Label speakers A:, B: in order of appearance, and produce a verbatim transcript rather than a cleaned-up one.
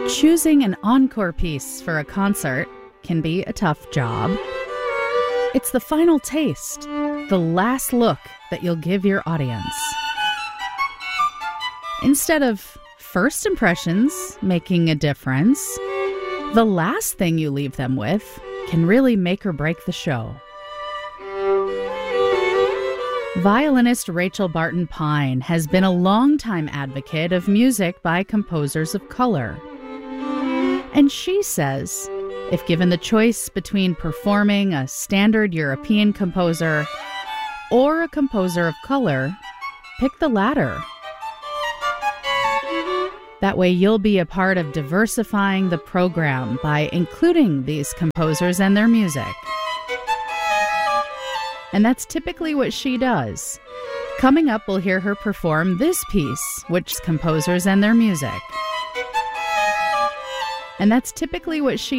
A: Choosing an encore piece for a concert can be a tough job. It's the final taste, the last look that you'll give your audience. Instead of first impressions making a difference, the last thing you leave them with can really make or break the show. Violinist Rachel Barton Pine has been a longtime advocate of music by composers of color. And she says, if given the choice between performing a standard European composer or a composer of color, pick the latter. That way you'll be a part of diversifying the program by including these composers and their music. And that's typically what she does. Coming up, we'll hear her perform this piece, which is composers and their music. And that's typically what she